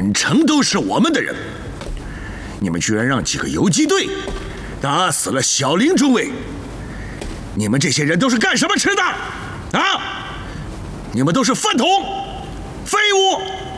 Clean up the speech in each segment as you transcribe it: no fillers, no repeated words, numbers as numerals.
满城都是我们的人，你们居然让几个游击队打死了小林中尉！你们这些人都是干什么吃的？啊！你们都是饭桶、废物！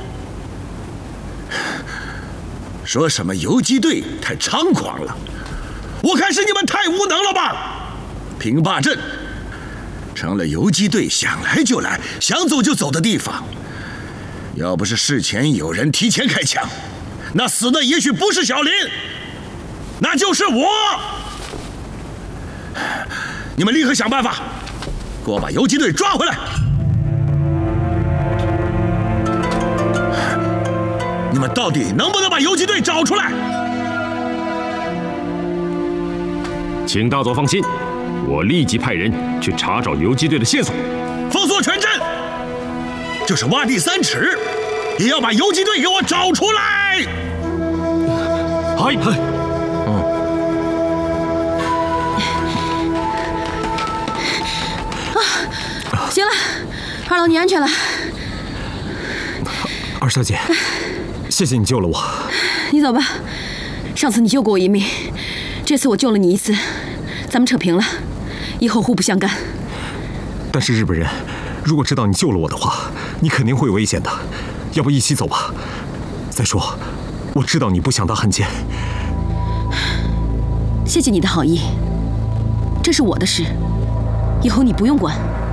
说什么游击队太猖狂了，我看是你们太无能了吧！平坝镇成了游击队想来就来、想走就走的地方。要不是事前有人提前开枪，那死的也许不是小林，那就是我。你们立刻想办法，给我把游击队抓回来！你们到底能不能把游击队找出来？ 请大佐放心，我立即派人去查找游击队的线索， 封锁全镇，就是挖地3尺，也要把游击队给我找出来！ 嗨， 行了，二楼你安全了。 二小姐，谢谢你救了我。 你走吧，上次你救过我一命，这次我救了你一次，咱们扯平了，以后互不相干。 但是日本人如果知道你救了我的话，你肯定会有危险的，要不一起走吧？再说，我知道你不想当汉奸。 谢谢你的好意，这是我的事，以后你不用管。